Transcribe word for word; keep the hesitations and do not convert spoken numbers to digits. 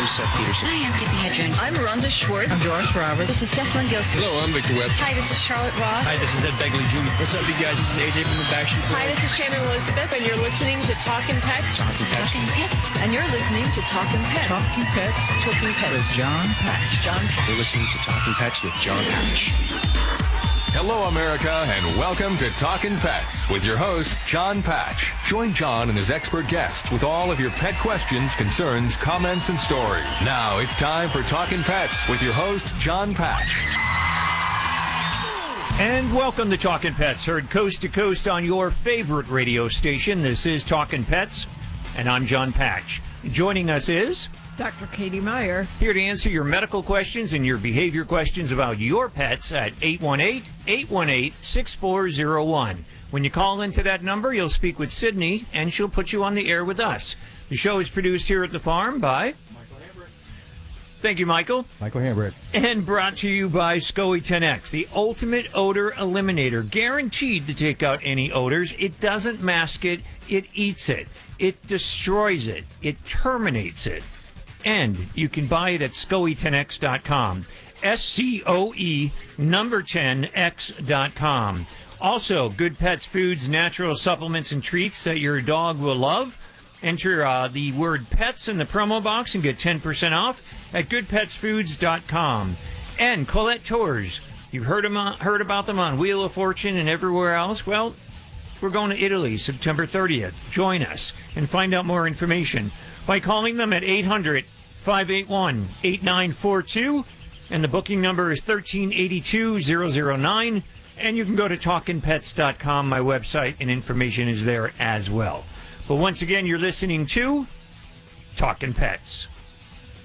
I'm Seth Peterson. Hi, I'm Tippi Hedren. I'm Rhonda Schwartz. I'm Doris Roberts. This is Jessalyn Gilson. Hello, I'm Victor Webb. Hi, this is Charlotte Ross. Hi, this is Ed Begley Junior What's up, you guys? This is A J from the Backstreet Boys. Hi, this is Shannon Elizabeth, and you're listening to Talkin' Pets. Talking Pets. Talking Pets. And you're listening to Talkin' Pets. Talking Pets. Talking Pets. With John Patch. John Patch. You're listening to Talking Pets with John Patch. Hello, America, and welcome to Talkin' Pets with your host, John Patch. Join John and his expert guests with all of your pet questions, concerns, comments, and stories. Now it's time for Talkin' Pets with your host, John Patch. And welcome to Talkin' Pets, heard coast to coast on your favorite radio station. This is Talkin' Pets, and I'm John Patch. Joining us is Doctor Katie Meyer. here to answer your medical questions and your behavior questions about your pets at eight one eight, eight one eight, six four zero one. When you call into that number, you'll speak with Sydney, and she'll put you on the air with us. The show is produced here at the farm by Michael Hambrick. Thank you, Michael. Michael Hambrick. And brought to you by SCOE ten X, the ultimate odor eliminator, guaranteed to take out any odors. It doesn't mask it, it eats it, it destroys it, it terminates it. And you can buy it at scoe ten x dot com. S C O E number ten X dot com. Also, Good Pets Foods, natural supplements and treats that your dog will love. Enter uh, the word pets in the promo box and get ten percent off at good pets foods dot com. And Colette Tours. You've heard, them on, heard about them on Wheel of Fortune and everywhere else. Well, we're going to Italy September thirtieth. Join us and find out more information by calling them at eight hundred, five eight one, eight nine four two, and the booking number is one three eight two, zero zero nine, and you can go to talkin pets dot com, my website, and information is there as well. But once again, you're listening to Talkin' Pets.